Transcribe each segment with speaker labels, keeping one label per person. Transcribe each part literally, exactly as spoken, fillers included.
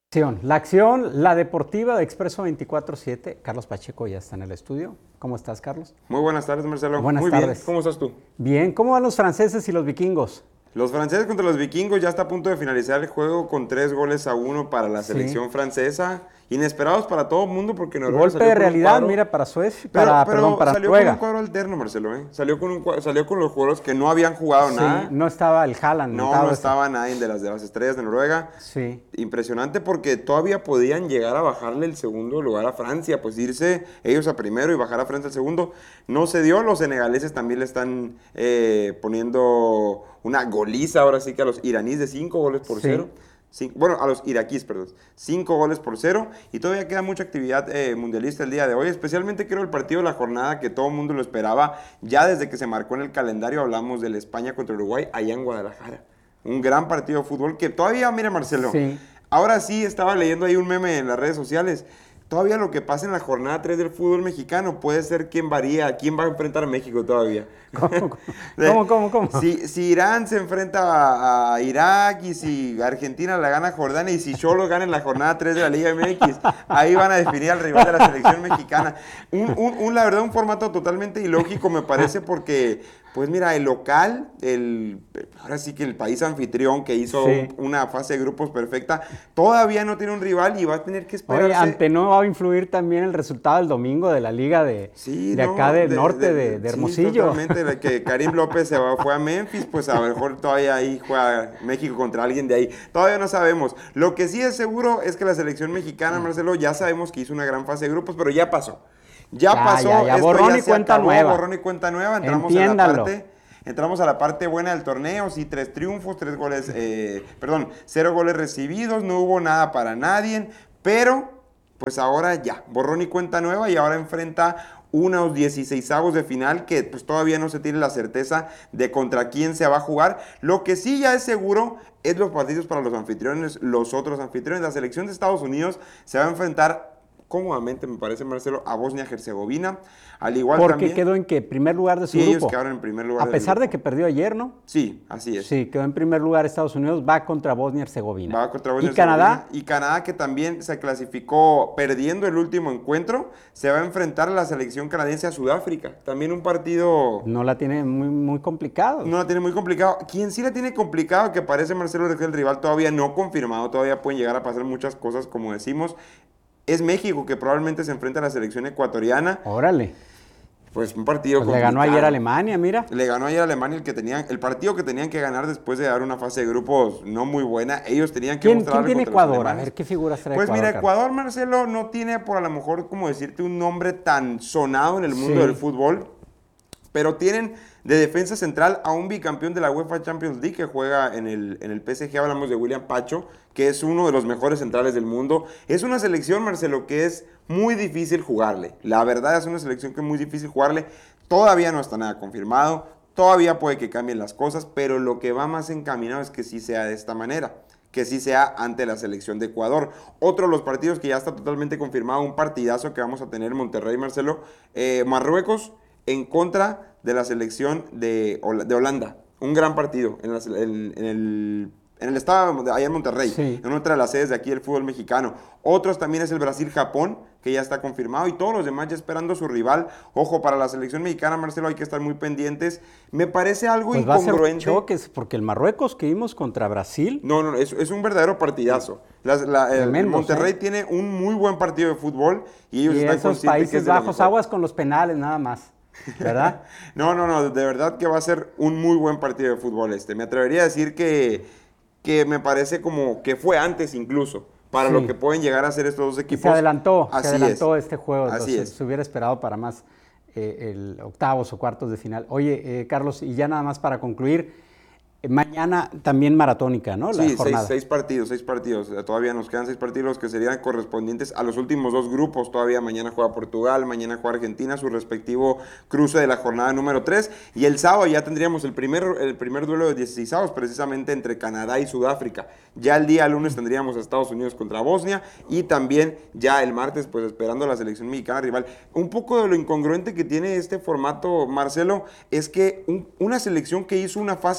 Speaker 1: Acción. La acción, la deportiva de Expreso veinticuatro siete. Carlos Pacheco ya está en el estudio. ¿Cómo estás, Carlos?
Speaker 2: Muy buenas tardes, Marcelo.
Speaker 1: Buenas
Speaker 2: Muy
Speaker 1: tardes.
Speaker 2: bien. ¿Cómo estás tú?
Speaker 1: Bien. ¿Cómo van los franceses y los vikingos?
Speaker 2: Los franceses contra los vikingos, ya está a punto de finalizar el juego con tres goles a uno para la selección sí. francesa. Inesperados para todo el mundo porque Noruega
Speaker 1: Golpe de realidad, mira, para Suecia,
Speaker 2: pero,
Speaker 1: para,
Speaker 2: pero
Speaker 1: perdón, para
Speaker 2: salió
Speaker 1: Noruega.
Speaker 2: con un cuadro alterno, Marcelo, ¿eh? Salió con, un, salió con los jugadores que no habían jugado
Speaker 1: sí,
Speaker 2: nada.
Speaker 1: No estaba el Haaland.
Speaker 2: No, no estaba nadie de las, de las estrellas de Noruega.
Speaker 1: Sí.
Speaker 2: Impresionante porque todavía podían llegar a bajarle el segundo lugar a Francia, pues irse ellos a primero y bajar a Francia al segundo. No se dio, los senegaleses también le están eh, poniendo una goliza ahora sí que a los iraníes de cinco goles por cero. Sí. Cinco, bueno, a los iraquíes, perdón. Cinco goles por cero. Y todavía queda mucha actividad eh, mundialista el día de hoy. Especialmente creo el partido de la jornada que todo el mundo lo esperaba. Ya desde que se marcó en el calendario hablamos del España contra Uruguay allá en Guadalajara. Un gran partido de fútbol que todavía, mira Marcelo,
Speaker 1: sí.
Speaker 2: ahora sí estaba leyendo ahí un meme en las redes sociales. Todavía lo que pasa en la jornada tres del fútbol mexicano puede ser quién varía, quién va a enfrentar a México todavía.
Speaker 1: ¿Cómo, cómo, cómo? cómo?
Speaker 2: Si, si Irán se enfrenta a, a Irak y si Argentina la gana a Jordania y si Xolo gana en la jornada tres de la Liga M X, ahí van a definir al rival de la selección mexicana. Un, un, un, la verdad, un formato totalmente ilógico me parece porque, pues mira, el local, el, ahora sí que el país anfitrión que hizo
Speaker 1: sí.
Speaker 2: un, una fase de grupos perfecta, todavía no tiene un rival y va a tener que esperarse.
Speaker 1: Oye, ante no va a influir también el resultado del domingo de la Liga de,
Speaker 2: sí,
Speaker 1: de
Speaker 2: no,
Speaker 1: acá del
Speaker 2: de,
Speaker 1: norte,
Speaker 2: de,
Speaker 1: de, de Hermosillo.
Speaker 2: Sí, totalmente, de que Karim López se va, fue a Memphis, pues a lo mejor todavía ahí juega México contra alguien de ahí. Todavía no sabemos. Lo que sí es seguro es que la selección mexicana, Marcelo, ya sabemos que hizo una gran fase de grupos, pero ya pasó. Ya, ya pasó,
Speaker 1: ya, ya.
Speaker 2: esto
Speaker 1: borrón
Speaker 2: ya
Speaker 1: y
Speaker 2: se
Speaker 1: cuenta
Speaker 2: acabó,
Speaker 1: nueva.
Speaker 2: borrón y cuenta nueva, entramos
Speaker 1: Entiéndalo.
Speaker 2: a la parte... Entramos a la parte buena del torneo, sí, tres triunfos, tres goles, eh, perdón, cero goles recibidos, no hubo nada para nadie, pero pues ahora ya, borrón y cuenta nueva y ahora enfrenta unos dieciseisavos de final que pues todavía no se tiene la certeza de contra quién se va a jugar. Lo que sí ya es seguro es los partidos para los anfitriones, los otros anfitriones. La selección de Estados Unidos se va a enfrentar cómodamente, me parece, Marcelo, a Bosnia-Herzegovina, al igual
Speaker 1: Porque
Speaker 2: también...
Speaker 1: quedó en qué, primer lugar de su
Speaker 2: sí,
Speaker 1: grupo.
Speaker 2: ellos quedaron en primer lugar.
Speaker 1: A pesar de que perdió ayer, ¿no?
Speaker 2: Sí, así es.
Speaker 1: Sí, quedó en primer lugar Estados Unidos, va contra Bosnia-Herzegovina.
Speaker 2: Va contra Bosnia-Herzegovina.
Speaker 1: ¿Y Canadá?
Speaker 2: Y Canadá, que también se clasificó perdiendo el último encuentro, se va a enfrentar a la selección canadiense a Sudáfrica. También un partido...
Speaker 1: No la tiene muy, muy complicado.
Speaker 2: No la tiene muy complicado. Quien sí la tiene complicado, que parece Marcelo que el rival todavía no confirmado, todavía pueden llegar a pasar muchas cosas, como decimos, es México, que probablemente se enfrenta a la selección ecuatoriana.
Speaker 1: Órale.
Speaker 2: Pues un partido
Speaker 1: pues
Speaker 2: complicado.
Speaker 1: Le ganó ayer a Alemania, mira.
Speaker 2: Le ganó ayer a Alemania el que tenían, el partido que tenían que ganar después de dar una fase de grupos no muy buena. Ellos tenían que
Speaker 1: ¿Quién,
Speaker 2: mostrar
Speaker 1: ¿quién tiene Ecuador? A ver, ¿qué figuras trae
Speaker 2: Pues
Speaker 1: Ecuador?
Speaker 2: mira, Ecuador, Marcelo, no tiene por a lo mejor, como decirte, un nombre tan sonado en el mundo
Speaker 1: sí.
Speaker 2: del fútbol, pero tienen de defensa central a un bicampeón de la UEFA Champions League que juega en el, en el P S G. Hablamos de William Pacho, que es uno de los mejores centrales del mundo. Es una selección, Marcelo, que es muy difícil jugarle. La verdad es una selección que es muy difícil jugarle. Todavía no está nada confirmado, todavía puede que cambien las cosas, pero lo que va más encaminado es que sí sea de esta manera, que sí sea ante la selección de Ecuador. Otro de los partidos que ya está totalmente confirmado, un partidazo que vamos a tener en Monterrey, Marcelo, eh, Marruecos en contra de la selección de, de Holanda. Un gran partido en, la, en, en el... En el estado de allá en Monterrey,
Speaker 1: sí.
Speaker 2: en otra de las sedes de aquí del fútbol mexicano. Otros también es el Brasil-Japón, que ya está confirmado, y todos los demás ya esperando su rival. Ojo, para la selección mexicana, Marcelo, hay que estar muy pendientes. Me parece algo
Speaker 1: pues
Speaker 2: incongruente.
Speaker 1: Va a ser choques, porque el Marruecos que vimos contra Brasil...
Speaker 2: No, no, es, es un verdadero partidazo. La, la, el, el Monterrey ¿eh? tiene un muy buen partido de fútbol, y ellos
Speaker 1: y
Speaker 2: están
Speaker 1: esos
Speaker 2: conscientes
Speaker 1: Países
Speaker 2: que es de
Speaker 1: Bajos, aguas con los penales, nada más. ¿Verdad?
Speaker 2: no, no, no, de verdad que va a ser un muy buen partido de fútbol este. Me atrevería a decir que... que me parece como que fue antes incluso, para sí. lo que pueden llegar a ser estos dos equipos.
Speaker 1: Y se adelantó,
Speaker 2: Así
Speaker 1: se adelantó
Speaker 2: es.
Speaker 1: este juego,
Speaker 2: Así
Speaker 1: entonces
Speaker 2: es.
Speaker 1: se hubiera esperado para más eh, el octavos o cuartos de final. Oye, eh, Carlos, y ya nada más para concluir, eh, mañana también maratónica, ¿no? La
Speaker 2: sí,
Speaker 1: jornada.
Speaker 2: Seis, seis partidos, seis partidos, todavía nos quedan seis partidos que serían correspondientes a los últimos dos grupos. Todavía mañana juega Portugal, mañana juega Argentina, su respectivo cruce de la jornada número tres, y el sábado ya tendríamos el primer, el primer duelo de dieciseisavos, precisamente entre Canadá y Sudáfrica. Ya el día lunes tendríamos a Estados Unidos contra Bosnia, y también ya el martes, pues esperando a la selección mexicana rival. Un poco de lo incongruente que tiene este formato, Marcelo, es que un, una selección que hizo una fase de grupos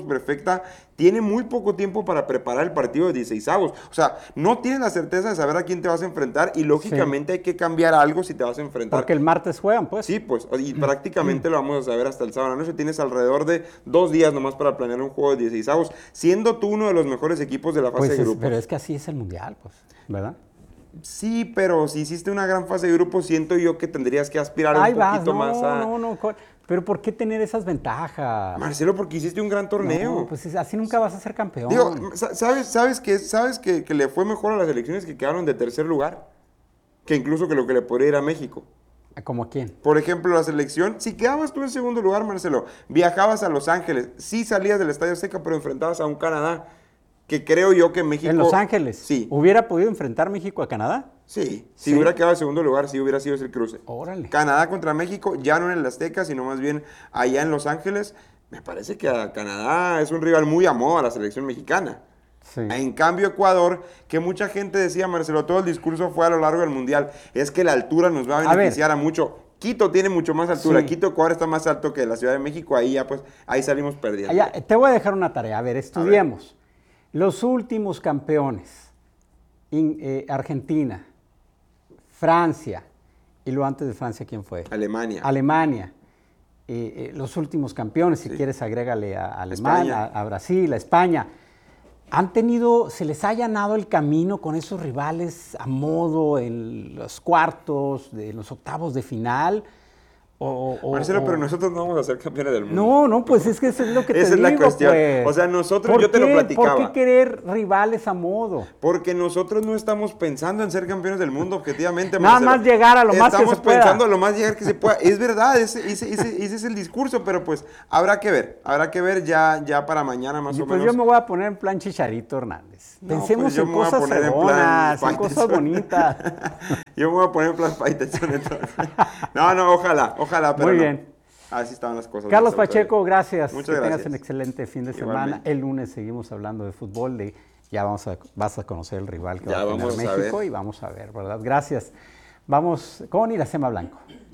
Speaker 2: perfecta, tiene muy poco tiempo para preparar el partido de dieciseisavos. O sea, no tienes la certeza de saber a quién te vas a enfrentar y lógicamente sí. hay que cambiar algo si te vas a enfrentar.
Speaker 1: Porque el martes juegan, pues.
Speaker 2: Sí, pues, y prácticamente lo vamos a saber hasta el sábado a la noche. Tienes alrededor de dos días nomás para planear un juego de dieciseisavos, siendo tú uno de los mejores equipos de la fase
Speaker 1: pues
Speaker 2: de
Speaker 1: es,
Speaker 2: grupos.
Speaker 1: Pero es que así es el Mundial, pues, ¿verdad?
Speaker 2: Sí, pero si hiciste una gran fase de grupos, siento yo que tendrías que aspirar
Speaker 1: Ahí
Speaker 2: un
Speaker 1: vas,
Speaker 2: poquito
Speaker 1: no,
Speaker 2: más a...
Speaker 1: No, no, no, pero ¿por qué tener esas ventajas?
Speaker 2: Marcelo, porque hiciste un gran torneo.
Speaker 1: No, pues así nunca vas a ser campeón.
Speaker 2: Digo, ¿sabes, sabes, que, sabes que, que le fue mejor a las elecciones que quedaron de tercer lugar? Que incluso que lo que le podría ir a México.
Speaker 1: ¿Cómo a quién?
Speaker 2: Por ejemplo, la selección, si quedabas tú en segundo lugar, Marcelo, viajabas a Los Ángeles, sí salías del Estadio Azteca, pero enfrentabas a un Canadá, que creo yo que México...
Speaker 1: ¿En Los Ángeles?
Speaker 2: Sí.
Speaker 1: ¿Hubiera podido enfrentar México a Canadá?
Speaker 2: Sí, si ¿Sí? hubiera quedado en segundo lugar, sí hubiera sido ese cruce.
Speaker 1: Órale.
Speaker 2: Canadá contra México, ya no en el Azteca, sino más bien allá en Los Ángeles. Me parece que a Canadá es un rival muy a modo a la selección mexicana. Sí. En cambio, Ecuador, que mucha gente decía, Marcelo, todo el discurso fue a lo largo del Mundial, es que la altura nos va a beneficiar a, a mucho. Quito tiene mucho más altura, sí. Quito, Ecuador está más alto que la Ciudad de México, ahí ya pues, ahí salimos perdiendo.
Speaker 1: Allá, te voy a dejar una tarea, a ver, estudiemos. A ver. Los últimos campeones, in, eh, Argentina, Francia, y luego antes de Francia, ¿quién fue?
Speaker 2: Alemania.
Speaker 1: Alemania. Eh, eh, los últimos campeones, si sí. quieres, agrégale a, a Alemania, a, a Brasil, a España. Han tenido, se les ha allanado el camino con esos rivales a modo en los cuartos, de los octavos de final. O, o,
Speaker 2: Marcelo,
Speaker 1: o,
Speaker 2: pero nosotros no vamos a ser campeones del mundo.
Speaker 1: No, no, pues es que eso es lo que te
Speaker 2: Esa
Speaker 1: digo,
Speaker 2: es la cuestión.
Speaker 1: Pues.
Speaker 2: O sea, nosotros, yo te
Speaker 1: qué,
Speaker 2: lo platicaba.
Speaker 1: ¿Por qué querer rivales a modo?
Speaker 2: Porque nosotros no estamos pensando en ser campeones del mundo, objetivamente,
Speaker 1: Nada
Speaker 2: Marcelo.
Speaker 1: más llegar a lo más que se pueda.
Speaker 2: Estamos pensando a lo más llegar que se pueda. Es verdad, ese, ese, ese, ese es el discurso, pero pues habrá que ver. Habrá que ver ya, ya para mañana más
Speaker 1: y
Speaker 2: o
Speaker 1: pues
Speaker 2: menos.
Speaker 1: yo me voy a poner en plan Chicharito Hernández.
Speaker 2: No,
Speaker 1: Pensemos
Speaker 2: pues yo
Speaker 1: en
Speaker 2: me voy a
Speaker 1: cosas
Speaker 2: poner en
Speaker 1: fregonas,
Speaker 2: plan
Speaker 1: en cosas bonitas.
Speaker 2: Yo me voy a poner en plan Faitelson entonces. No, no, ojalá, ojalá, pero
Speaker 1: Muy
Speaker 2: no.
Speaker 1: bien.
Speaker 2: Así estaban las cosas.
Speaker 1: Carlos Pacheco, gracias.
Speaker 2: Muchas
Speaker 1: que
Speaker 2: gracias.
Speaker 1: tengas un excelente fin de semana.
Speaker 2: Igualmente.
Speaker 1: El lunes seguimos hablando de fútbol. De, ya vamos a, vas a conocer el rival que
Speaker 2: ya
Speaker 1: va a tener
Speaker 2: vamos
Speaker 1: México
Speaker 2: a ver.
Speaker 1: y vamos a ver, ¿verdad? Gracias. Vamos con Iracema Blanco.